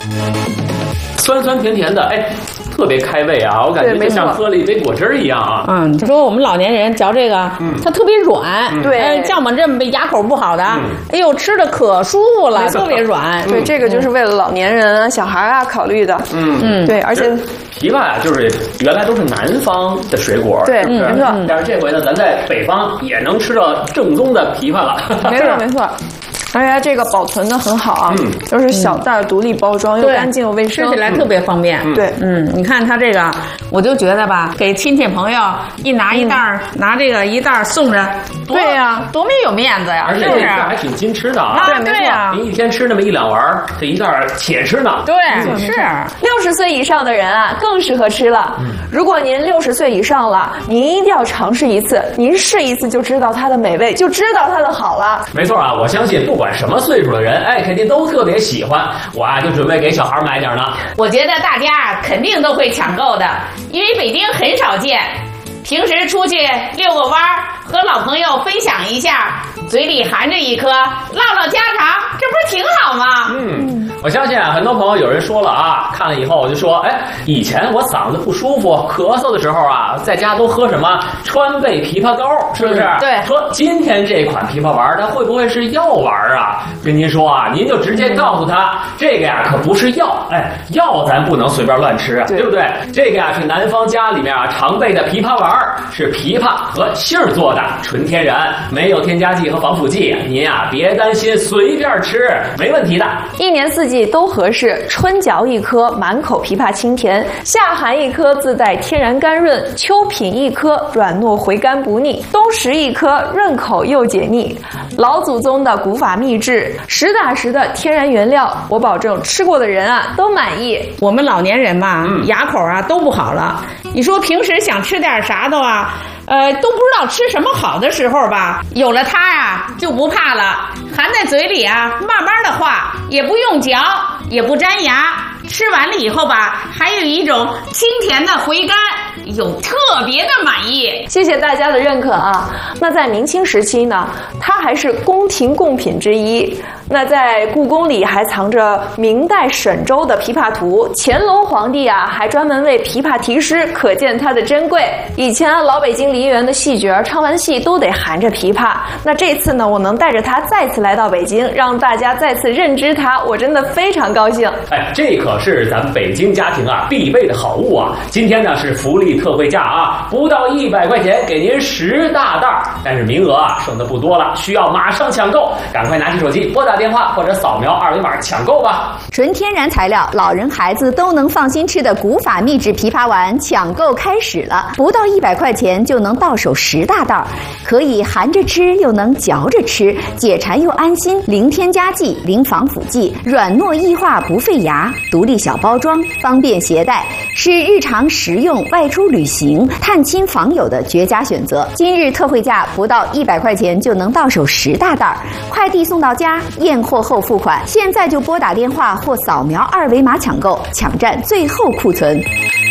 酸酸甜甜的，哎，特别开胃啊！我感觉就像喝了一杯果汁一样啊。 嗯，就说我们老年人嚼这个，它特别软。 对， 像我们这么牙口不好的，哎呦，吃的可舒服了，特别软。 对，这个就是为了老年人啊、小孩啊考虑的。对，而且枇杷啊，就是原来都是南方的水果， 对，没错。 但是这回呢，咱在北方也能吃到正宗的枇杷了。 没错，没错。而且它这个保存的很好啊，就是小袋独立包装，又干净又卫生， 吃起来特别方便。 对， 你看它这个，我就觉得吧，给亲戚朋友一拿一袋拿这个一袋送着，对呀，多没有面子呀！ 而且这个还挺经吃的啊。 对，没错， 您一天吃那么1-2丸，这一袋且吃呢。 对，是。 60岁以上的人啊，更适合吃了。如果您60岁以上了，您一定要尝试一次，您试一次就知道它的美味，就知道它的好了。 没错啊，我相信不管什么岁数的人，哎，肯定都特别喜欢。我啊，就准备给小孩买点呢。 我觉得大家肯定都会抢购的，因为北京很少见。平时出去遛个弯儿，和老朋友分享一下，嘴里含着一颗，唠唠家常，这不是挺好吗？ 我相信啊，很多朋友有人说了啊，看了以后就说，哎，以前我嗓子不舒服、咳嗽的时候啊，在家都喝什么川贝枇杷膏，是不是？ 对。 说今天这款枇杷丸，它会不会是药丸啊？跟您说啊，您就直接告诉他，这个呀可不是药，哎，药咱不能随便乱吃啊，对不对？这个呀是南方家里面啊常备的枇杷丸，是枇杷和杏儿做的，纯天然，没有添加剂和防腐剂，您啊别担心，随便吃，没问题的。 一年四季都合适，春嚼一颗，满口枇杷清甜；夏含一颗，自带天然甘润；秋品一颗，软糯回甘不腻；冬食一颗，润口又解腻。老祖宗的古法秘制，实打实的天然原料，我保证吃过的人啊都满意。 我们老年人嘛，牙口啊都不好了，你说平时想吃点啥的啊，都不知道吃什么好的时候吧，有了它呀就不怕了，含在嘴里啊，慢慢的化，也不用嚼，也不粘牙，吃完了以后吧，还有一种清甜的回甘，有特别的满意。 谢谢大家的认可啊！那在明清时期呢，它还是宫廷贡品之一。那在故宫里还藏着明代沈周的枇杷图，乾隆皇帝啊还专门为枇杷题诗，可见它的珍贵。以前啊，老北京梨园的戏角唱完戏都得含着枇杷。那这次呢，我能带着它再次来到北京，让大家再次认知它，我真的非常高兴。 哎，这可是咱们北京家庭啊必备的好物啊！今天呢是福利特惠价啊，不到100块钱给您10大袋，但是名额啊剩的不多了，需要马上抢购，赶快拿起手机拨打电话或者扫描2维码抢购吧。 纯天然材料，老人孩子都能放心吃的古法秘制枇杷丸抢购开始了，不到100块钱就能到手10大袋，可以含着吃又能嚼着吃，解馋又安心，零添加剂，零防腐剂，软糯易化不费牙，独立小包装，方便携带，是日常食用、外出旅行、探亲访友的绝佳选择。今日特惠价不到100块钱就能到手10大袋，快递送到家，验货后付款。现在就拨打电话或扫描2维码抢购，抢占最后库存。